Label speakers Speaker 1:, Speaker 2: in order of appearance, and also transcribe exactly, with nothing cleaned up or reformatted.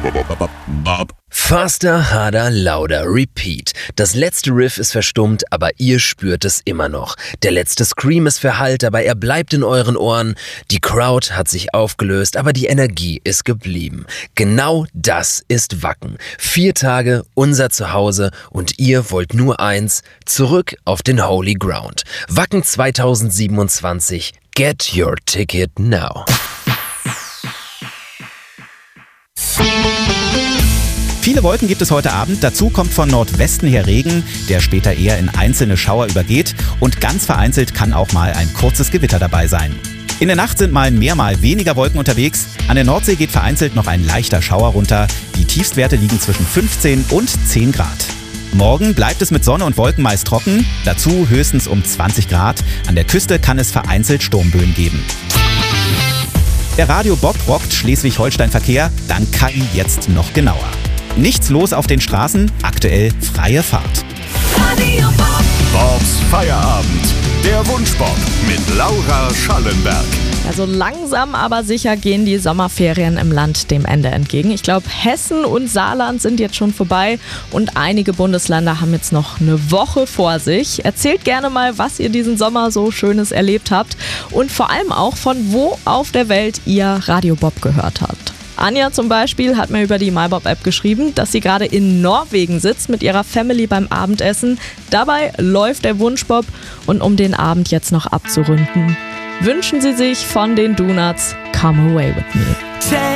Speaker 1: Bob.
Speaker 2: Faster, harder, louder, repeat. Das letzte Riff ist verstummt, aber ihr spürt es immer noch. Der letzte Scream ist verhallt, aber er bleibt in euren Ohren. Die Crowd hat sich aufgelöst, aber die Energie ist geblieben. Genau das ist Wacken. Vier Tage, unser Zuhause und ihr wollt nur eins, zurück auf den Holy Ground. Wacken zwanzig siebenundzwanzig. Get your ticket now.
Speaker 3: Viele Wolken gibt es heute Abend, dazu kommt von Nordwesten her Regen, der später eher in einzelne Schauer übergeht und ganz vereinzelt kann auch mal ein kurzes Gewitter dabei sein. In der Nacht sind mal mehr, mal weniger Wolken unterwegs, an der Nordsee geht vereinzelt noch ein leichter Schauer runter, die Tiefstwerte liegen zwischen fünfzehn und zehn Grad. Morgen bleibt es mit Sonne und Wolken meist trocken, dazu höchstens um zwanzig Grad, an der Küste kann es vereinzelt Sturmböen geben. Der Radio Bob rockt Schleswig-Holstein-Verkehr, dank K I jetzt noch genauer. Nichts los auf den Straßen, aktuell freie Fahrt.
Speaker 1: Radio Bob. Bobs Feierabend. Der Wunschbob mit Laura Schallenberg.
Speaker 4: Also langsam aber sicher gehen die Sommerferien im Land dem Ende entgegen. Ich glaube, Hessen und Saarland sind jetzt schon vorbei und einige Bundesländer haben jetzt noch eine Woche vor sich. Erzählt gerne mal, was ihr diesen Sommer so Schönes erlebt habt und vor allem auch, von wo auf der Welt ihr Radio Bob gehört habt. Anja zum Beispiel hat mir über die MyBob-App geschrieben, dass sie gerade in Norwegen sitzt mit ihrer Family beim Abendessen. Dabei läuft der Wunschbob und um den Abend jetzt noch abzurunden, wünschen sie sich von den Donuts Come Away With Me.